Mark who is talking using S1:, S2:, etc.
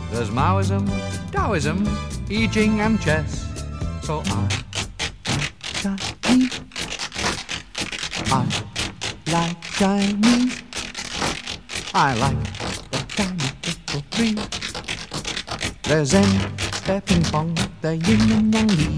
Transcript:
S1: There's Maoism, Taoism, I Ching and chess. So Chinese. I like Chinese. I like the Chinese for free. There's Zen, there's ping pong, the yin and yang li.